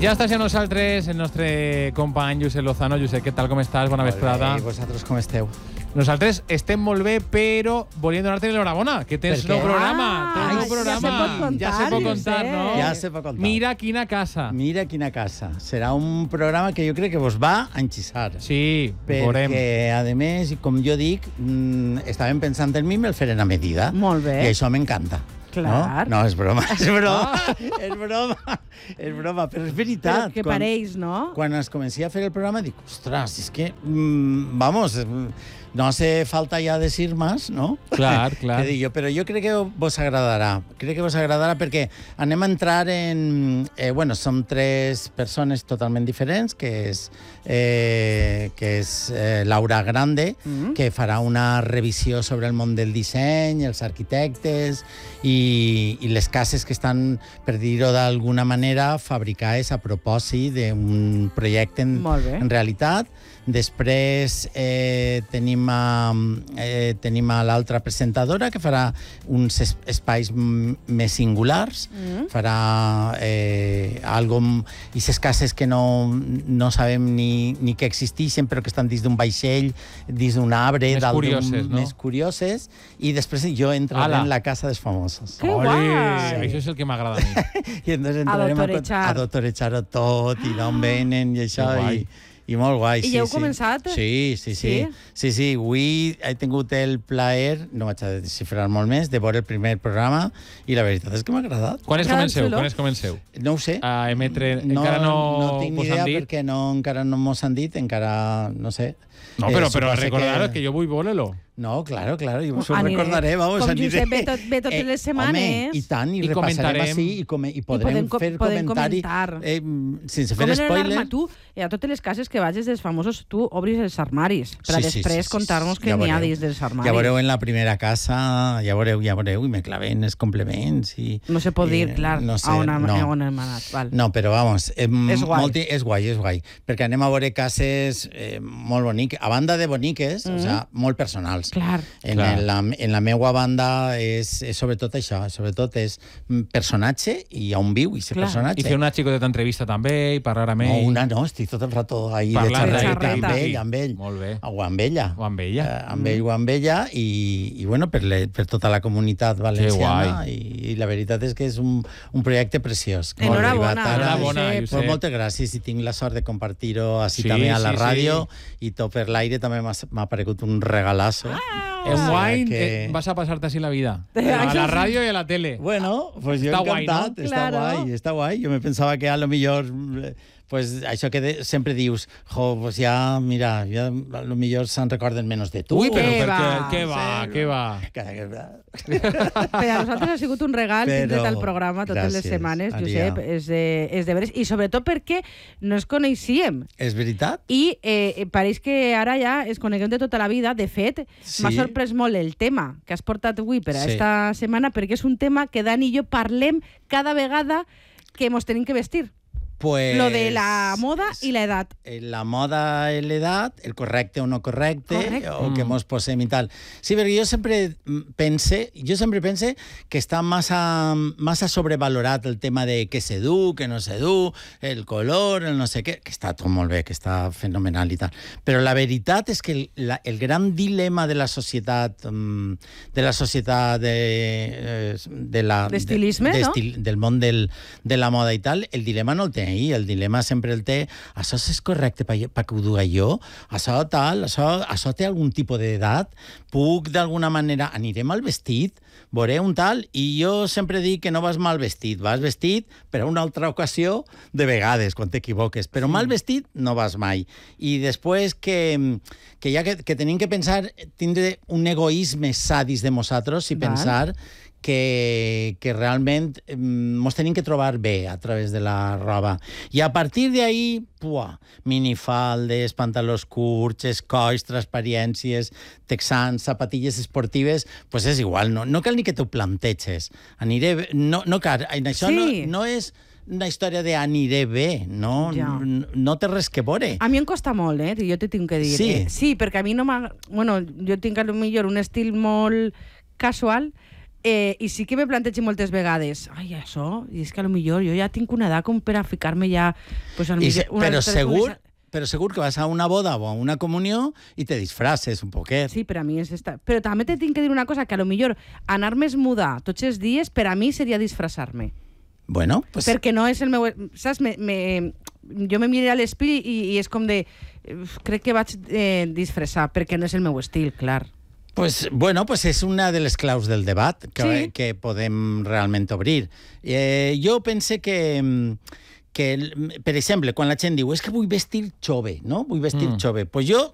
Ja estàs amb nosaltres el nostre company Josep Lozano. Josep, què tal, com estàs? Bona vesprada. I vosaltres com esteu? Nosaltres estem molt bé, però volíem donar-te l'enhorabona, que tens nou programa. Ja se pot contar, no? Ja se pot contar. Mira quina casa. Mira quina casa. Serà un programa que jo crec que vos va enxissar. Sí, veurem. Perquè, a més, com jo dic, estàvem pensant en mi i me'l feren a medida. Molt bé. I això m'encanta. Clar. No, és broma, és broma. És broma, però és veritat. Però que pareix, no? Quan es comencia a fer el programa, dic, ostres, és que, vamos, no hace falta ya decir más, ¿no? Clar. Però jo crec que vos agradarà. Crec que vos agradarà perquè anem a entrar en... som tres persones totalment diferents, que és Laura Grande, que farà una revisió sobre el món del disseny, els arquitectes i les cases que estan, per dir-ho d'alguna manera, fabricades a propòsit d'un projecte en realitat. Després tenim a l'altra presentadora que farà uns espais més singulars, farà i ses cases que no sabem ni que existeixen, però que estan dins d'un vaixell, dins d'un arbre, més curioses, i després jo entraré en la casa dels famosos. Que guai! Això és el que m'agrada a mi. I entonces entrarem a doctorejar-ho tot, i d'on venen, i això, i molt guai. I ja heu començat? Sí. Avui he tingut el plaer, no vaig a desxifrar molt més, de veure el primer programa i la veritat és que m'ha agradat. Quan es comenceu? No ho sé. A emetre... Encara no tinc ni idea perquè encara no mos han dit, encara no sé. No, però recordar que jo vull veure-lo. No, claro, jo us ho recordaré, vamos, aniré. Com Josep ve totes les setmanes. Home, i tant, i repassarem així, i podrem fer comentari sense fer spoilers. Tu, a totes les cases que vagis dels famosos, tu obris els armaris, per a després contar-nos què n'hi ha dins dels armaris. Ja veureu en la primera casa, ja veureu, i me claven els complements. No se pot dir, clar, on hem anat. No, però vamos, és guai, perquè anem a veure cases molt boniques, a banda de boniques, molt personals. Clar. En la meva banda és sobretot això, sobretot és personatge i on viu i ser personatge. I fer una xicoteta entrevista també i parlar amb ell. No, estic tot el rato ahí de xerreta amb ell. Molt bé. O amb ella. Amb ella. I bueno, per tota la comunitat valenciana. I la veritat és que és un projecte preciós. Enhorabona, Josep. Moltes gràcies i tinc la sort de compartir-ho així també a la ràdio i tot per l'aire també m'ha aparegut un regalazo. En Wine vas a pasarte así la vida. A la radio y a la tele. Bueno, pues yo encantat. Està guai. Jo me pensava que a lo millor... Pues això que sempre dius, pues ja, mira, a lo millor se'n recorden menys de tu. Ui, però què va? Per a nosaltres ha sigut un regal tindre't al programa totes les setmanes, Josep, és de veres, i sobretot perquè no ens coneixíem. És veritat? I pareix que ara ja es coneguem de tota la vida. De fet, m'ha sorprès molt el tema que has portat avui per a esta setmana, perquè és un tema que Dani i jo parlem cada vegada que mos tenim que vestir. Lo de la moda i l'edat. La moda i l'edat, el correcte o no correcte, o que mos posem i tal. Sí, perquè jo sempre pense que està massa sobrevalorat el tema de què se du, què no se du, el color, el no sé què, que està tot molt bé, que està fenomenal i tal. Però la veritat és que el gran dilema de la societat, d'estilisme, no? Del món de la moda i tal, el dilema no el té ahí, el dilema sempre el té, això és correcte perquè ho duga jo, això té algun tipus d'edat, puc d'alguna manera, aniré mal vestit, veuré un tal, i jo sempre dic que no vas mal vestit, vas vestit per a una altra ocasió de vegades, quan t'equivoques, però mal vestit no vas mai. I després que tenim que pensar, tindre un egoisme sadis de nosaltres i pensar que realment mos tenim que trobar bé a través de la roba. I a partir d'ahí, minifaldes, pantalons curts, escolls, transparències, texans, sapatilles esportives, pues és igual, no cal ni que t'ho planteges. Això no és una història d'aniré bé, no té res que veure. A mi em costa molt, jo t'ho tinc que dir. Sí, perquè a mi no m'ha... Bueno, jo tinc a lo millor un estil molt casual, I sí que me plantejo moltes vegades, ai, això, i és que a lo millor jo ja tinc una edat com per a ficar-me ja... Pues, Però segur que vas a una boda o a una comunió i te disfraces un poquet. Sí, per a mi és esta. Però també te tinc que dir una cosa, que a lo millor anar més muda tots els dies, per a mi seria disfressar-me. Bueno, pues... Perquè no és el meu... Saps? Jo me miro a l'espill i és com de... Crec que vaig disfressar, perquè no és el meu estil, clar. Pues, bueno, pues és una de les claus del debat que podem realment obrir. Jo pense que, per exemple, quan la gent diu és que vull vestir jove, no? Vull vestir jove. Pues jo